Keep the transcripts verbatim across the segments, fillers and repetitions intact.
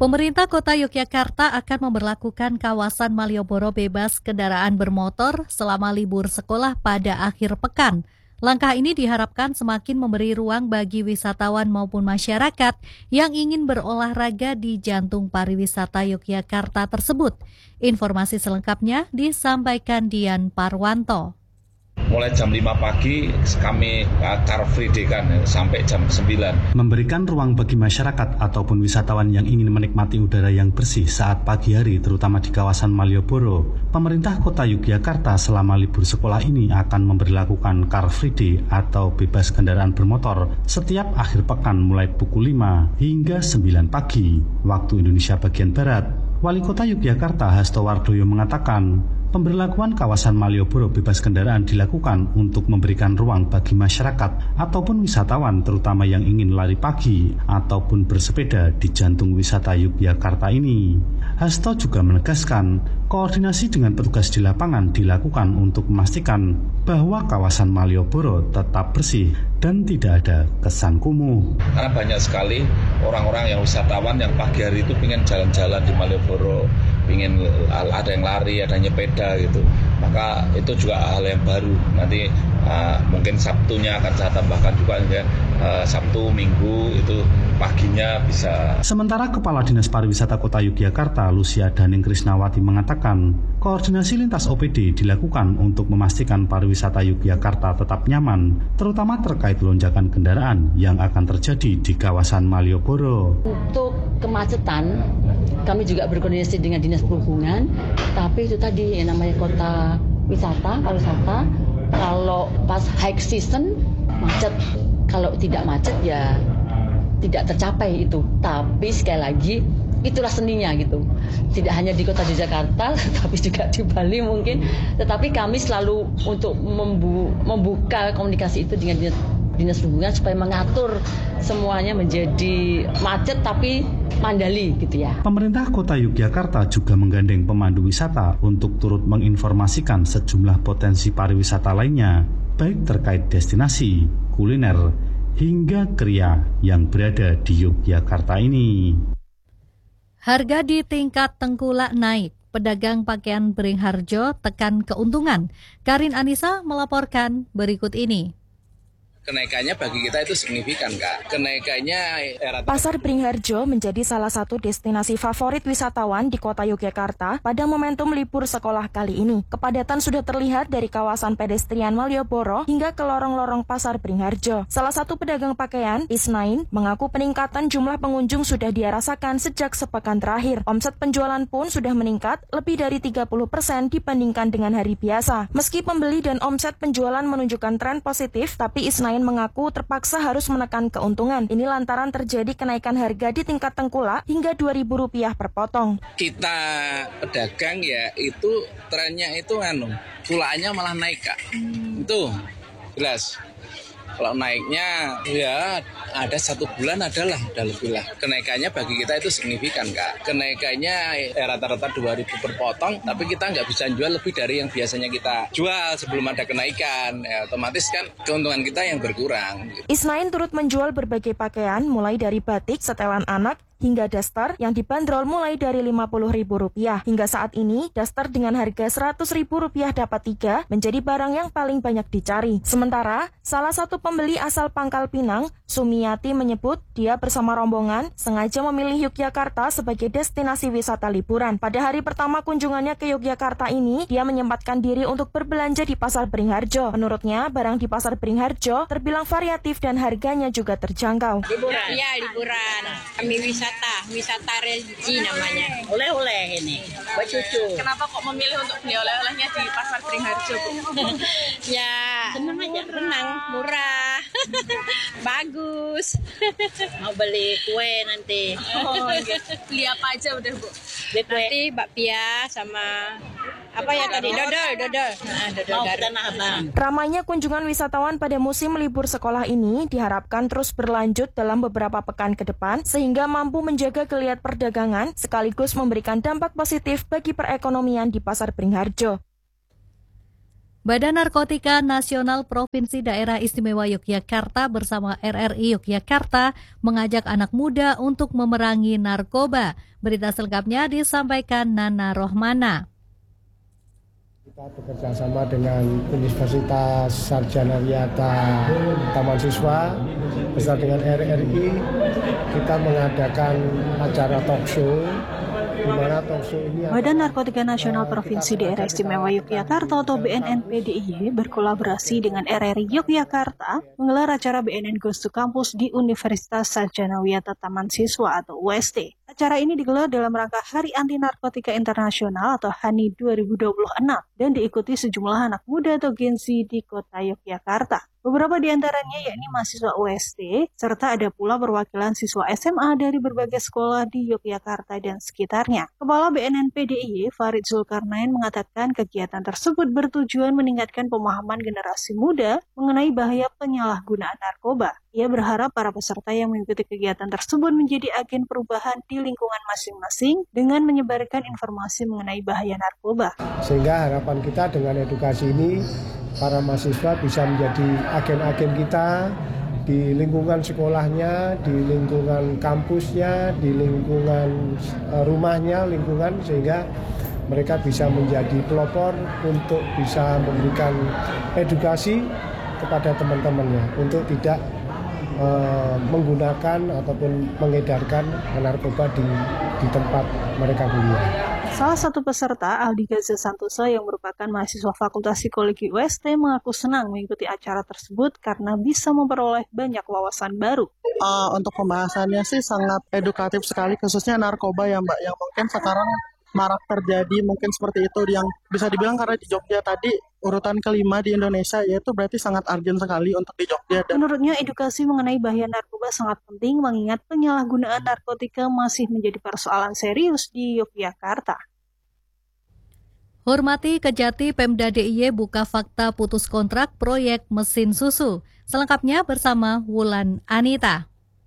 Pemerintah Kota Yogyakarta akan memberlakukan kawasan Malioboro bebas kendaraan bermotor selama libur sekolah pada akhir pekan. Langkah ini diharapkan semakin memberi ruang bagi wisatawan maupun masyarakat yang ingin berolahraga di jantung pariwisata Yogyakarta tersebut. Informasi selengkapnya disampaikan Dian Parwanto. Mulai jam lima pagi kami Car Free Day kan sampai jam sembilan. Memberikan ruang bagi masyarakat ataupun wisatawan yang ingin menikmati udara yang bersih saat pagi hari terutama di kawasan Malioboro. Pemerintah Kota Yogyakarta selama libur sekolah ini akan memberlakukan Car Free Day atau bebas kendaraan bermotor setiap akhir pekan mulai pukul lima hingga sembilan pagi waktu Indonesia bagian Barat. Wali Kota Yogyakarta Hasto Wardoyo mengatakan, pemberlakuan kawasan Malioboro bebas kendaraan dilakukan untuk memberikan ruang bagi masyarakat ataupun wisatawan terutama yang ingin lari pagi ataupun bersepeda di jantung wisata Yogyakarta ini. Hasto juga menegaskan, koordinasi dengan petugas di lapangan dilakukan untuk memastikan bahwa kawasan Malioboro tetap bersih dan tidak ada kesan kumuh. Karena banyak sekali orang-orang yang wisatawan yang pagi hari itu ingin jalan-jalan di Malioboro, ingin ada yang lari, ada yang nyepeda gitu. Maka itu juga hal yang baru. Nanti uh, mungkin Sabtunya akan saya tambahkan juga ya, uh, Sabtu, Minggu itu paginya bisa. Sementara Kepala Dinas Pariwisata Kota Yogyakarta Lucia Daning Krisnawati mengatakan, koordinasi lintas O P D dilakukan untuk memastikan pariwisata Yogyakarta tetap nyaman, terutama terkait lonjakan kendaraan yang akan terjadi di kawasan Malioboro. Untuk kemacetan, kami juga berkoordinasi dengan Dinas Perhubungan, tapi itu tadi yang namanya kota wisata, pariwisata, kalau pas high season macet, kalau tidak macet ya tidak tercapai itu. Tapi sekali lagi itulah seninya gitu. Tidak hanya di Kota Yogyakarta, tapi juga di Bali mungkin. Tetapi kami selalu untuk membu- membuka komunikasi itu dengan dinas, dinas perhubungan supaya mengatur semuanya menjadi macet tapi mandali gitu ya. Pemerintah Kota Yogyakarta juga menggandeng pemandu wisata untuk turut menginformasikan sejumlah potensi pariwisata lainnya, baik terkait destinasi, kuliner, hingga kria yang berada di Yogyakarta ini. Harga di tingkat Tengkulak naik, pedagang pakaian Beringharjo tekan keuntungan. Karin Anissa melaporkan berikut ini. Kenaikannya bagi kita itu signifikan, Kak. Kenaikannya era... Pasar Beringharjo menjadi salah satu destinasi favorit wisatawan di Kota Yogyakarta pada momentum libur sekolah kali ini. Kepadatan sudah terlihat dari kawasan pedestrian Malioboro hingga ke lorong-lorong Pasar Beringharjo. Salah satu pedagang pakaian, Isnain, mengaku peningkatan jumlah pengunjung sudah dia rasakan sejak sepekan terakhir. Omset penjualan pun sudah meningkat lebih dari tiga puluh persen dibandingkan dengan hari biasa. Meski pembeli dan omset penjualan menunjukkan tren positif, tapi Isnain mengaku terpaksa harus menekan keuntungan. Ini lantaran terjadi kenaikan harga di tingkat Tengkulak hingga dua ribu rupiah per potong. Kita pedagang ya itu trennya itu anu, pulaannya malah naik, Kak. Hmm. Itu jelas. Kalau naiknya ya ada satu bulan adalah udah lebih lah. Kenaikannya bagi kita itu signifikan, Kak. Kenaikannya ya, rata-rata dua ribu per potong, tapi kita nggak bisa jual lebih dari yang biasanya kita jual sebelum ada kenaikan. Ya, otomatis kan keuntungan kita yang berkurang. Isnain turut menjual berbagai pakaian mulai dari batik, setelan anak, hingga daster yang dibanderol mulai dari lima puluh ribu rupiah. Hingga saat ini, daster dengan harga seratus ribu rupiah dapat tiga menjadi barang yang paling banyak dicari. Sementara, salah satu pembeli asal Pangkal Pinang, Sumiati menyebut dia bersama rombongan sengaja memilih Yogyakarta sebagai destinasi wisata liburan. Pada hari pertama kunjungannya ke Yogyakarta ini, dia menyempatkan diri untuk berbelanja di Pasar Beringharjo. Menurutnya, barang di Pasar Beringharjo terbilang variatif dan harganya juga terjangkau. Liburan. Ya, liburan. Kami wisata. Wisata religi namanya. Oleh-oleh ini buat cucu. Kenapa kok memilih untuk beli oleh-olehnya di Pasar Beringharjo, Bu? Ya, senang aja, tenang, murah, bagus. Mau beli kue nanti. Oh, gitu. Beli apa aja udah, Bu? Beli kue. Nanti bakpia sama apa ya tadi? Dodol, dodol. Nah, dodol garing. Ramainya kunjungan wisatawan pada musim libur sekolah ini diharapkan terus berlanjut dalam beberapa pekan ke depan sehingga mampu menjaga geliat perdagangan sekaligus memberikan dampak positif bagi perekonomian di Pasar Beringharjo. Badan Narkotika Nasional Provinsi Daerah Istimewa Yogyakarta bersama R R I Yogyakarta mengajak anak muda untuk memerangi narkoba. Berita selengkapnya disampaikan Nana Rohmana. Kita bekerja sama dengan Universitas Sarjana Wiyata Taman Siswa bersama dengan R R I. Kita mengadakan acara talk show. Badan Narkotika Nasional Provinsi Daerah Istimewa Yogyakarta atau B N N P D I Y berkolaborasi dengan R R I Yogyakarta menggelar acara B N N Goes to Campus di Universitas Sarjana Wiyata Taman Siswa atau U S T. Acara ini digelar dalam rangka Hari Anti Narkotika Internasional atau H A N I dua ribu dua puluh enam dan diikuti sejumlah anak muda atau Gen Z di kota Yogyakarta. Beberapa di antaranya yakni mahasiswa U S T, serta ada pula perwakilan siswa S M A dari berbagai sekolah di Yogyakarta dan sekitarnya. Kepala B N N P D I Y, Farid Zulkarnain, mengatakan kegiatan tersebut bertujuan meningkatkan pemahaman generasi muda mengenai bahaya penyalahgunaan narkoba. Ia berharap para peserta yang mengikuti kegiatan tersebut menjadi agen perubahan di lingkungan masing-masing dengan menyebarkan informasi mengenai bahaya narkoba. Sehingga harapan kita dengan edukasi ini, para mahasiswa bisa menjadi agen-agen kita di lingkungan sekolahnya, di lingkungan kampusnya, di lingkungan rumahnya, lingkungan sehingga mereka bisa menjadi pelopor untuk bisa memberikan edukasi kepada teman-temannya untuk tidak uh, menggunakan ataupun mengedarkan narkoba di, di tempat mereka kuliah. Salah satu peserta, Aldi Gaza Santosa yang merupakan mahasiswa Fakultas Psikologi U S T mengaku senang mengikuti acara tersebut karena bisa memperoleh banyak wawasan baru. Uh, untuk pembahasannya sih sangat edukatif sekali, khususnya narkoba ya Mbak, yang mungkin sekarang marak terjadi, mungkin seperti itu yang bisa dibilang karena di Jogja tadi urutan kelima di Indonesia, yaitu berarti sangat urgent sekali untuk di Jogja. Dan menurutnya edukasi mengenai bahaya narkoba sangat penting mengingat penyalahgunaan narkotika masih menjadi persoalan serius di Yogyakarta. Hormati Kejati Pemda D I Y buka fakta putus kontrak proyek mesin susu. Selengkapnya bersama Wulan Anita.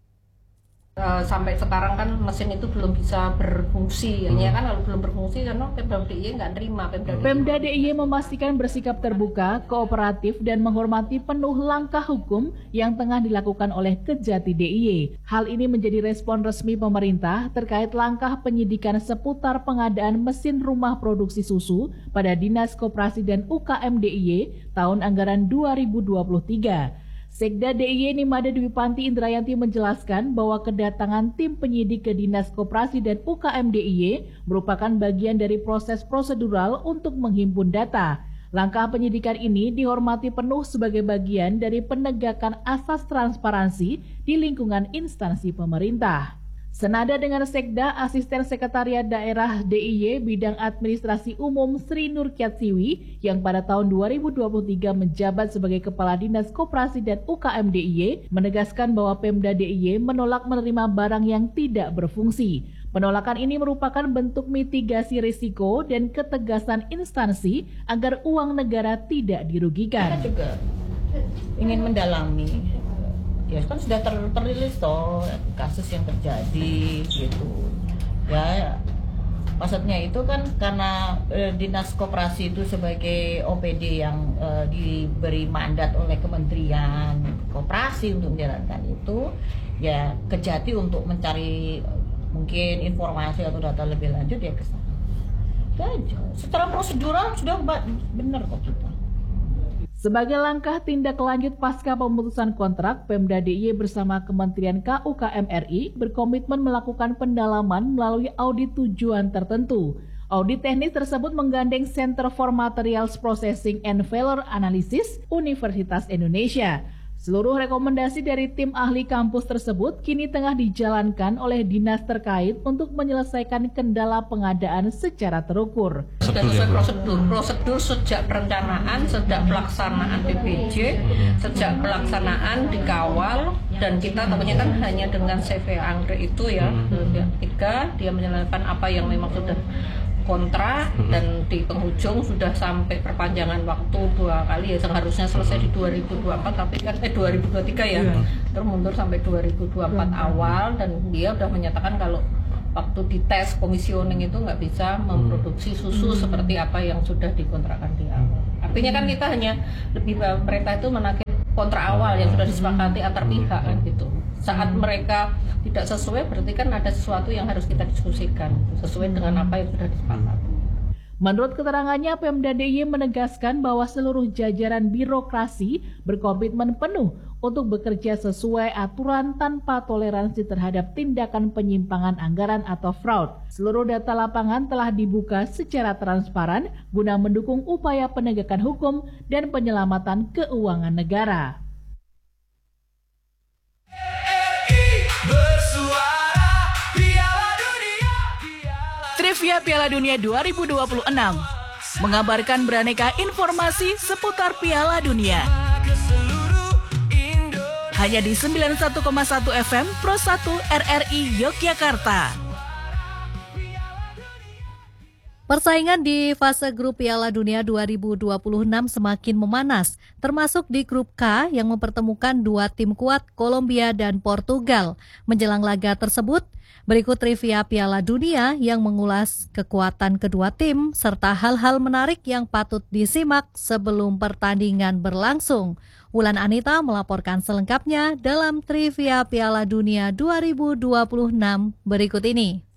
Uh, sampai sekarang kan mesin itu belum bisa berfungsi, hmm. ya kan kalau belum berfungsi karena Pemda D I Y nggak nerima. Pemda, Pemda D I Y memastikan bersikap terbuka, kooperatif dan menghormati penuh langkah hukum yang tengah dilakukan oleh Kejati D I Y. Hal ini menjadi respon resmi pemerintah terkait langkah penyidikan seputar pengadaan mesin rumah produksi susu pada Dinas Koperasi dan U K M D I Y tahun anggaran dua ribu dua puluh tiga. Sekda D I Y Nimada Dwi Panti Indrayanti menjelaskan bahwa kedatangan tim penyidik ke Dinas Koperasi dan U K M D I Y merupakan bagian dari proses prosedural untuk menghimpun data. Langkah penyidikan ini dihormati penuh sebagai bagian dari penegakan asas transparansi di lingkungan instansi pemerintah. Senada dengan Sekda, Asisten Sekretariat Daerah D I Y Bidang Administrasi Umum Sri Nurkiatsiwi yang pada tahun dua ribu dua puluh tiga menjabat sebagai Kepala Dinas Koperasi dan U K M D I Y menegaskan bahwa Pemda D I Y menolak menerima barang yang tidak berfungsi. Penolakan ini merupakan bentuk mitigasi risiko dan ketegasan instansi agar uang negara tidak dirugikan. Kita juga ingin mendalami. Ya kan sudah ter terilis toh kasus yang terjadi gitu ya, maksudnya itu kan karena e, Dinas Koperasi itu sebagai O P D yang e, diberi mandat oleh Kementerian Koperasi untuk menjalankan itu, ya Kejati untuk mencari mungkin informasi atau data lebih lanjut ya ke sana. Secara prosedural sudah benar kok kita. Sebagai langkah tindak lanjut pasca pemutusan kontrak, Pemda D I Y bersama Kementerian K U K M R I berkomitmen melakukan pendalaman melalui audit tujuan tertentu. Audit teknis tersebut menggandeng Center for Materials Processing and Failure Analysis Universitas Indonesia. Seluruh rekomendasi dari tim ahli kampus tersebut kini tengah dijalankan oleh dinas terkait untuk menyelesaikan kendala pengadaan secara terukur. Sudah sesuai prosedur, prosedur sejak perencanaan, sejak pelaksanaan P P J, sejak pelaksanaan dikawal, dan kita tampaknya kan hanya dengan C V Anggrek itu ya, tiga dia menyelesaikan apa yang memang sudah kontrak, dan di penghujung sudah sampai perpanjangan waktu dua kali ya, seharusnya selesai di dua ribu dua puluh empat tapi kan eh dua ribu dua puluh tiga ya, yeah. terus mundur sampai dua ribu dua puluh empat yeah. awal, dan dia sudah menyatakan kalau waktu di tes komisioning itu nggak bisa memproduksi susu hmm. seperti apa yang sudah dikontrakkan di awal. Artinya kan kita hanya lebih mereka itu menagih kontrak awal yang sudah disepakati antar pihak kan gitu. Saat mereka tidak sesuai berarti kan ada sesuatu yang harus kita diskusikan sesuai dengan apa yang sudah disepakati. Menurut keterangannya, Pemda D I Y menegaskan bahwa seluruh jajaran birokrasi berkomitmen penuh untuk bekerja sesuai aturan tanpa toleransi terhadap tindakan penyimpangan anggaran atau fraud. Seluruh data lapangan telah dibuka secara transparan guna mendukung upaya penegakan hukum dan penyelamatan keuangan negara. Trivia Piala Dunia dua ribu dua puluh enam mengabarkan beraneka informasi seputar Piala Dunia. Hanya di sembilan puluh satu koma satu F M Pro satu R R I Yogyakarta. Persaingan di fase grup Piala Dunia dua ribu dua puluh enam semakin memanas, termasuk di grup K yang mempertemukan dua tim kuat Kolombia dan Portugal. Menjelang laga tersebut, berikut trivia Piala Dunia yang mengulas kekuatan kedua tim serta hal-hal menarik yang patut disimak sebelum pertandingan berlangsung. Wulan Anita melaporkan selengkapnya dalam trivia Piala Dunia dua ribu dua puluh enam berikut ini.